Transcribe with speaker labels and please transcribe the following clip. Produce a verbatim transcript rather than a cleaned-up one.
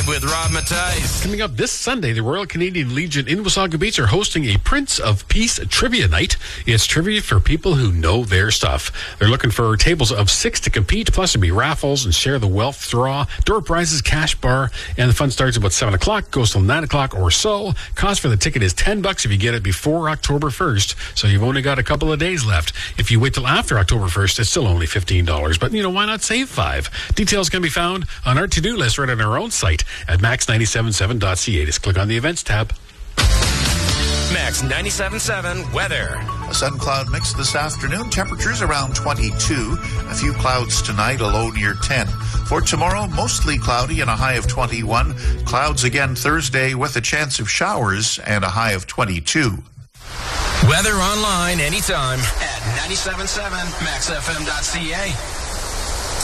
Speaker 1: Live with Rob Matthijs.
Speaker 2: Coming up this Sunday, the Royal Canadian Legion in Wasaga Beach are hosting a Prince of Peace trivia night. It's trivia for people who know their stuff. They're looking for tables of six to compete, plus there'll be raffles and share the wealth draw, door prizes, cash bar, and the fun starts about seven o'clock, goes till nine o'clock or so. Cost for the ticket is ten bucks if you get it before October first, so you've only got a couple of days left. If you wait till after October first, it's still only fifteen dollars, but you know, why not save five? Details can be found on our to-do list right on our own site at max nine seven seven dot c a. Just click on the events tab.
Speaker 1: Max ninety-seven point seven weather.
Speaker 3: A sun cloud mix this afternoon. Temperatures around twenty-two. A few clouds tonight, a low near ten. For tomorrow, mostly cloudy and a high of twenty-one. Clouds again Thursday with a chance of showers and a high of twenty-two.
Speaker 1: Weather online anytime at ninety-seven point seven max f m dot c a.